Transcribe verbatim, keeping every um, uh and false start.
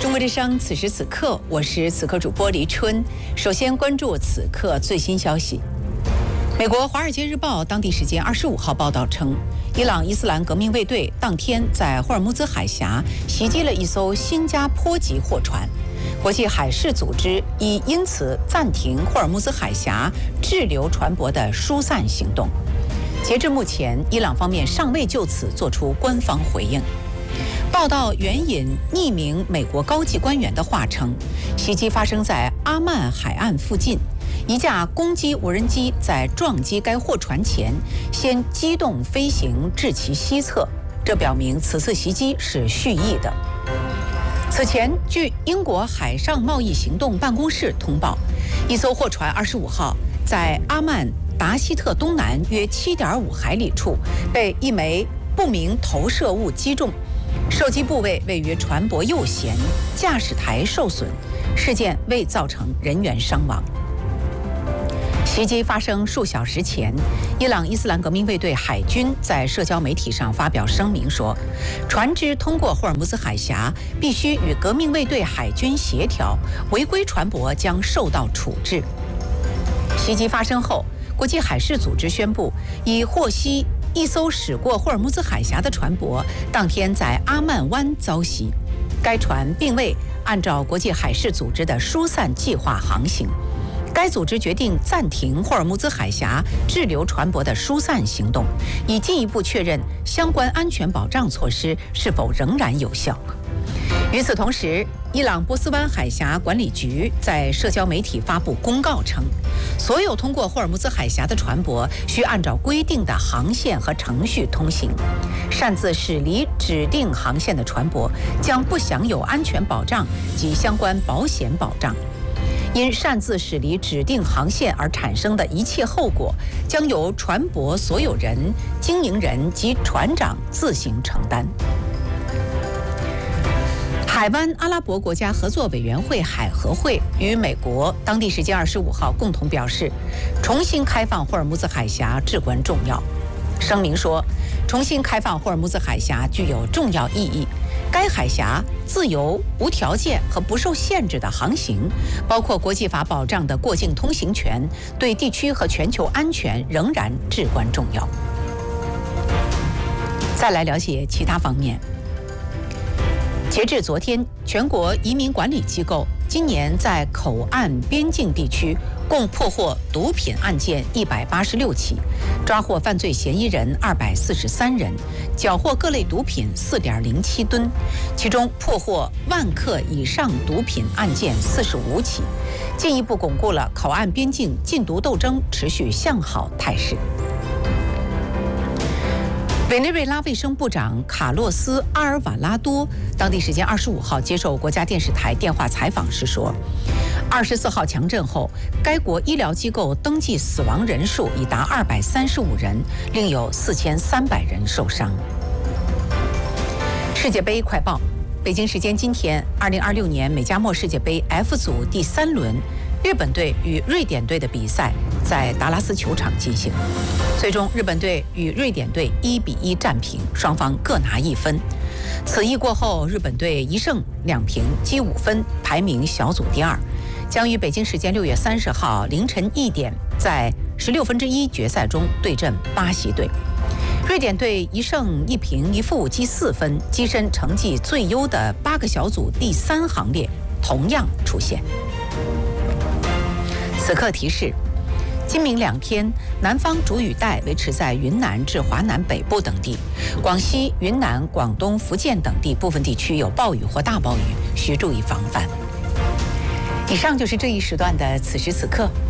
中国之声，此时此刻，我是此刻主播黎春。首先关注此刻最新消息。美国《华尔街日报》当地时间二十五号报道称，伊朗伊斯兰革命卫队当天在霍尔木兹海峡袭击了一艘新加坡籍货船。国际海事组织已因此暂停霍尔木兹海峡滞留船舶的疏散行动。截至目前，伊朗方面尚未就此作出官方回应。报道援引匿名美国高级官员的话称，袭击发生在阿曼海岸附近，一架攻击无人机在撞击该货船前先机动飞行至其西侧，这表明此次袭击是蓄意的。此前，据英国海上贸易行动办公室通报，一艘货船二十五号在阿曼达希特东南约 七点五海里处被一枚不明投射物击中，受击部位位于船舶右舷，驾驶台受损，事件未造成人员伤亡。袭击发生数小时前，伊朗伊斯兰革命卫队海军在社交媒体上发表声明说，船只通过霍尔木兹海峡必须与革命卫队海军协调，违规船舶将受到处置。袭击发生后，国际海事组织宣布已获悉一艘驶过霍尔木兹海峡的船舶当天在阿曼湾遭袭，该船并未按照国际海事组织的疏散计划航行。该组织决定暂停霍尔木兹海峡滞留船舶的疏散行动，以进一步确认相关安全保障措施是否仍然有效。与此同时，伊朗波斯湾海峡管理局在社交媒体发布公告称，所有通过霍尔木兹海峡的船舶需按照规定的航线和程序通行，擅自驶离指定航线的船舶将不享有安全保障及相关保险保障。因擅自驶离指定航线而产生的一切后果，将由船舶所有人、经营人及船长自行承担。海湾阿拉伯国家合作委员会海合会与美国当地时间二十五号共同表示，重新开放霍尔木兹海峡至关重要。声明说，重新开放霍尔木兹海峡具有重要意义。该海峡自由、无条件和不受限制的航行，包括国际法保障的过境通行权，对地区和全球安全仍然至关重要。再来了解其他方面。截至昨天，全国移民管理机构今年在口岸边境地区共破获毒品案件一百八十六起，抓获犯罪嫌疑人二百四十三人，缴获各类毒品四点零七吨，其中破获万克以上毒品案件四十五起，进一步巩固了口岸边境禁毒斗争持续向好态势。委内瑞拉卫生部长卡洛斯·阿尔瓦拉多当地时间二十五号接受国家电视台电话采访时说，二十四号强震后，该国医疗机构登记死亡人数已达二百三十五人，另有四千三百人受伤。世界杯快报：北京时间今天，二零二六年美加墨世界杯 F 组第三轮，日本队与瑞典队的比赛在达拉斯球场进行，最终日本队与瑞典队一比一战平，双方各拿一分。此役过后，日本队一胜两平，积五分，排名小组第二，将于北京时间六月三十号凌晨一点在十六分之一决赛中对阵巴西队。瑞典队一胜一平一负，积四分，跻身成绩最优的八个小组第三行列，同样出现。此刻提示：今明两天，南方主雨带维持在云南至华南北部等地，广西、云南、广东、福建等地部分地区有暴雨或大暴雨，需注意防范。以上就是这一时段的此时此刻，